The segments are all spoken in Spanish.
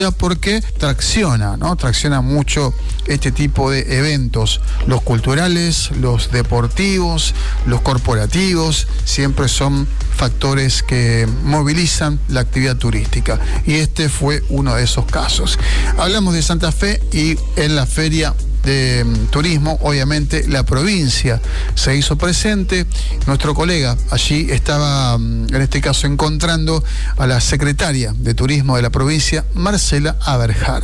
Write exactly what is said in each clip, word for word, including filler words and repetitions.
porque tracciona, ¿no? Tracciona mucho este tipo de eventos, los culturales, los deportivos, los corporativos, siempre son factores que movilizan la actividad turística, y este fue uno de esos casos. Hablamos de Santa Fe y en la feria de turismo, obviamente la provincia se hizo presente. Nuestro colega allí estaba, en este caso, encontrando a la secretaria de turismo de la provincia, Marcela Aberhard.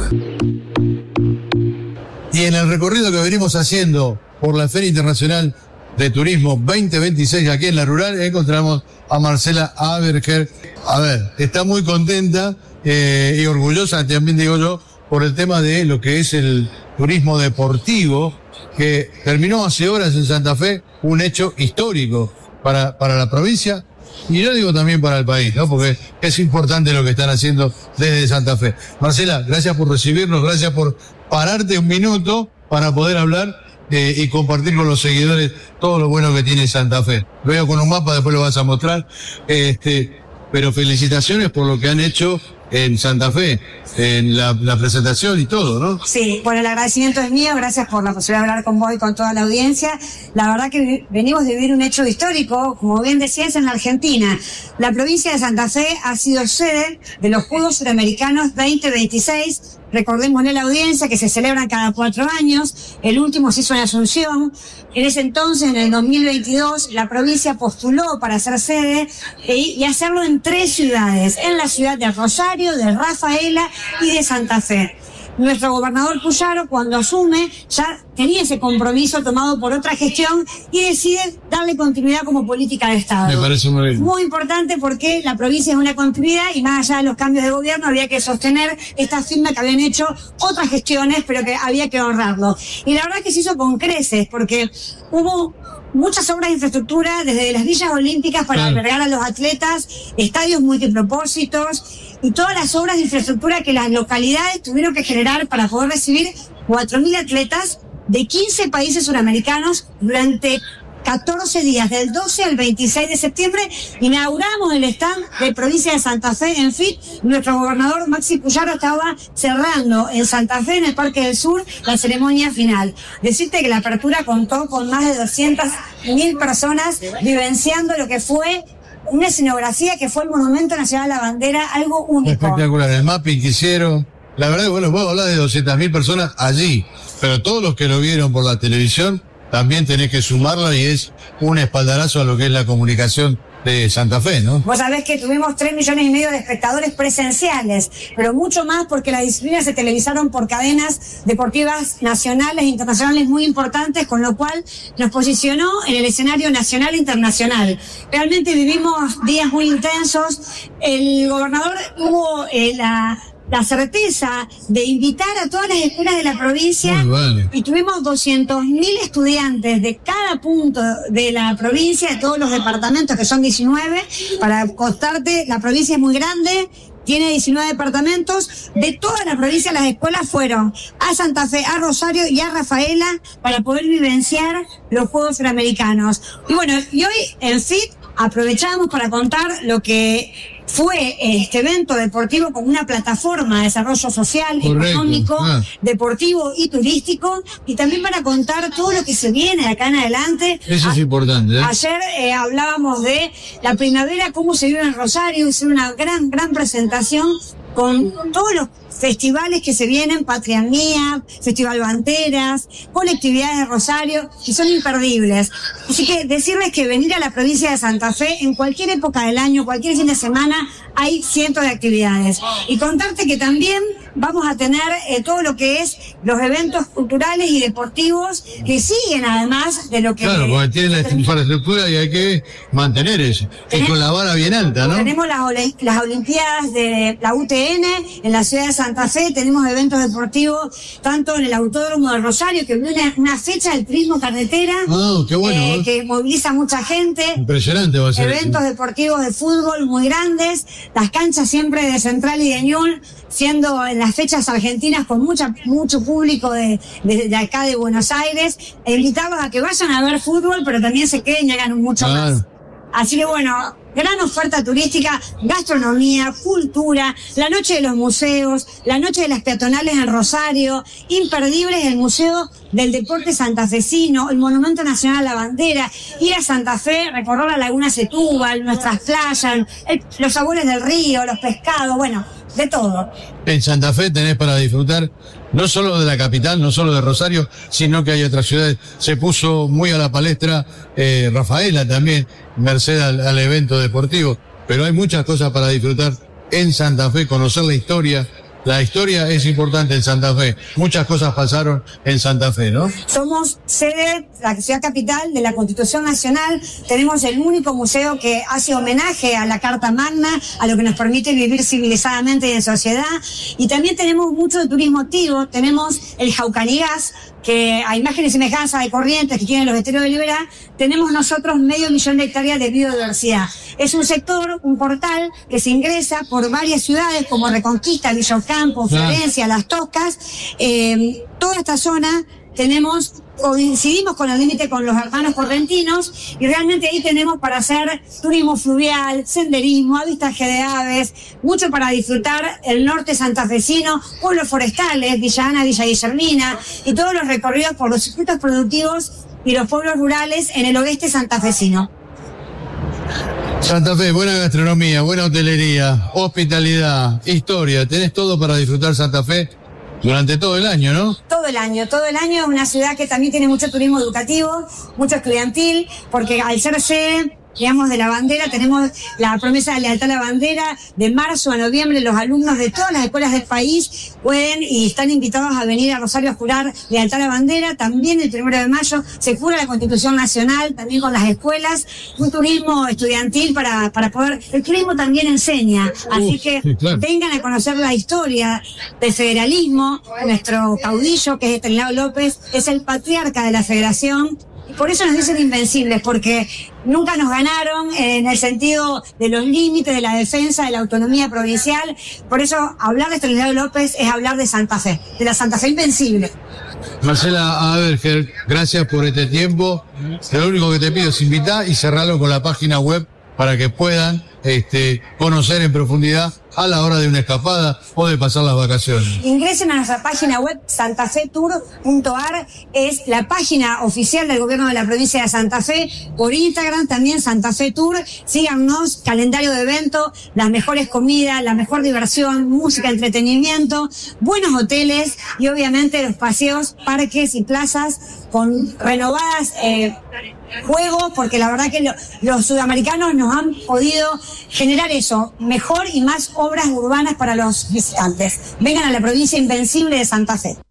Y en el recorrido que venimos haciendo por la Feria Internacional de Turismo veinte veintiséis aquí en La Rural, encontramos a Marcela Aberhard. A ver, está muy contenta eh, y orgullosa, también digo yo, por el tema de lo que es el turismo deportivo, que terminó hace horas en Santa Fe, un hecho histórico para, para la provincia, y yo digo también para el país, ¿no? Porque es importante lo que están haciendo desde Santa Fe. Marcela, gracias por recibirnos, gracias por pararte un minuto para poder hablar eh, y compartir con los seguidores todo lo bueno que tiene Santa Fe. Veo con un mapa, después lo vas a mostrar, este, pero felicitaciones por lo que han hecho en Santa Fe, en la, la presentación y todo, ¿no? Sí, bueno, el agradecimiento es mío, gracias por la posibilidad de hablar con vos y con toda la audiencia. La verdad que venimos de vivir un hecho histórico, como bien decías, en la Argentina. La provincia de Santa Fe ha sido sede de los Juegos Suramericanos veinte veintiséis, recordémosle a la audiencia que se celebran cada cuatro años, el último se hizo en Asunción. En ese entonces, en el dos mil veintidós, la provincia postuló para ser sede y, y hacerlo en tres ciudades, en la ciudad de Rosario, de Rafaela y de Santa Fe. Nuestro gobernador Puyaro, cuando asume, ya tenía ese compromiso tomado por otra gestión y decide darle continuidad como política de Estado. Me parece muy bien. Muy importante porque la provincia es una continuidad y más allá de los cambios de gobierno había que sostener esta firma que habían hecho otras gestiones, pero que había que honrarlo. Y la verdad es que se hizo con creces porque hubo muchas obras de infraestructura, desde las villas olímpicas para claro. albergar a los atletas, estadios multipropósitos y todas las obras de infraestructura que las localidades tuvieron que generar para poder recibir cuatro mil atletas de quince países suramericanos durante catorce días, del doce al veintiséis de septiembre. Inauguramos el stand de provincia de Santa Fe en F I T. Nuestro gobernador Maxi Puyaro estaba cerrando en Santa Fe, en el Parque del Sur, la ceremonia final. Decirte que la apertura contó con más de doscientas mil personas vivenciando lo que fue una escenografía que fue el Monumento Nacional a la Bandera, algo único. Espectacular, el mapping que hicieron. La verdad, bueno, vos hablás de doscientas mil personas allí, pero todos los que lo vieron por la televisión, también tenés que sumarlo y es un espaldarazo a lo que es la comunicación de Santa Fe, ¿no? Vos sabés que tuvimos tres millones y medio de espectadores presenciales, pero mucho más porque las disciplinas se televisaron por cadenas deportivas nacionales e internacionales muy importantes, con lo cual nos posicionó en el escenario nacional e internacional. Realmente vivimos días muy intensos. El gobernador tuvo eh, la... la certeza de invitar a todas las escuelas de la provincia vale. y tuvimos doscientos mil estudiantes de cada punto de la provincia, de todos los departamentos, que son diecinueve. Para contarte, la provincia es muy grande, tiene diecinueve departamentos. De toda la provincia las escuelas fueron a Santa Fe, a Rosario y a Rafaela para poder vivenciar los Juegos Suramericanos. Y bueno, y hoy en F I T aprovechamos para contar lo que fue este evento deportivo como una plataforma de desarrollo social, correcto, económico, ah. deportivo y turístico, y también para contar todo lo que se viene de acá en adelante. Eso es A importante, ¿eh? Ayer eh, hablábamos de la primavera, cómo se vive en Rosario, hizo una gran, gran presentación con todos los festivales que se vienen, Patria Mía, Festival Banderas, colectividades de Rosario, y son imperdibles. Así que decirles que venir a la provincia de Santa Fe en cualquier época del año, cualquier fin de semana, hay cientos de actividades. Y contarte que también vamos a tener eh, todo lo que es los eventos culturales y deportivos que siguen, además de lo que... Claro, porque tienen la infraestructura y hay que mantener eso. Y con la vara bien alta, ¿no? Tenemos las, las Olimpiadas de la U T N en la ciudad de Santa Fe, tenemos eventos deportivos tanto en el Autódromo de Rosario, que viene una, una fecha del turismo carretera, oh, qué bueno, eh, ¿eh? que moviliza mucha gente. Impresionante va a ser. Eventos deportivos de fútbol muy grandes, las canchas siempre de Central y de Ñul, siendo en las fechas argentinas con mucha mucho público de, de, de acá de Buenos Aires, e invitarlos a que vayan a ver fútbol, pero también se queden y hagan mucho claro. más. Así que bueno, gran oferta turística, gastronomía, cultura, la noche de los museos, la noche de las peatonales en Rosario, imperdibles el Museo del Deporte Santafesino, el Monumento Nacional a la Bandera, ir a Santa Fe, recorrer la Laguna Setúbal, nuestras playas, el, los sabores del río, los pescados, bueno, de todo. En Santa Fe tenés para disfrutar no solo de la capital, no solo de Rosario, sino que hay otras ciudades. Se puso muy a la palestra eh, Rafaela también, merced al, al evento deportivo, pero hay muchas cosas para disfrutar en Santa Fe, conocer la historia. La historia es importante en Santa Fe. Muchas cosas pasaron en Santa Fe, ¿no? Somos sede, la ciudad capital de la Constitución Nacional. Tenemos el único museo que hace homenaje a la Carta Magna, a lo que nos permite vivir civilizadamente y en sociedad. Y también tenemos mucho de turismo activo. Tenemos el Jaucanigas, que a imagen y semejanza de Corrientes que tienen los esteros de Liberá, tenemos nosotros medio millón de hectáreas de biodiversidad. Es un sector, un portal que se ingresa por varias ciudades como Reconquista, Villa Ocampo, Florencia, Las Toscas. Eh, toda esta zona tenemos, coincidimos con el límite con los hermanos correntinos y realmente ahí tenemos para hacer turismo fluvial, senderismo, avistaje de aves, mucho para disfrutar el norte santafesino, pueblos forestales, Villa Ana, Villa Guillermina y todos los recorridos por los circuitos productivos y los pueblos rurales en el oeste santafesino. Santa Fe, buena gastronomía, buena hotelería, hospitalidad, historia, tenés todo para disfrutar Santa Fe durante todo el año, ¿no? Todo el año, todo el año. Es una ciudad que también tiene mucho turismo educativo, mucho estudiantil, porque al ser sede, digamos, de la bandera, tenemos la promesa de lealtad a la bandera. De marzo a noviembre, los alumnos de todas las escuelas del país pueden y están invitados a venir a Rosario a jurar lealtad a la bandera. También el primero de mayo se jura la Constitución Nacional, también con las escuelas. Un turismo estudiantil para, para poder... El turismo también enseña, así que sí, claro. Vengan a conocer la historia del federalismo. Nuestro caudillo, que es Estanislao López, es el patriarca de la federación. Por eso nos dicen invencibles, porque nunca nos ganaron en el sentido de los límites de la defensa de la autonomía provincial. Por eso hablar de Estanislao López es hablar de Santa Fe, de la Santa Fe invencible. Marcela Aberger, gracias por este tiempo. Lo único que te pido es invitar y cerrarlo con la página web para que puedan este, conocer en profundidad a la hora de una escapada o de pasar las vacaciones. Ingresen a nuestra página web santafetour punto ar, es la página oficial del gobierno de la provincia de Santa Fe. Por Instagram también Santa Fe Tour. Síganos, calendario de evento, las mejores comidas, la mejor diversión, música, entretenimiento, buenos hoteles y obviamente los paseos, parques y plazas con renovadas eh, juegos, porque la verdad que lo, los sudamericanos nos han podido generar eso, mejor y más obras urbanas para los visitantes. Vengan a la provincia invencible de Santa Fe.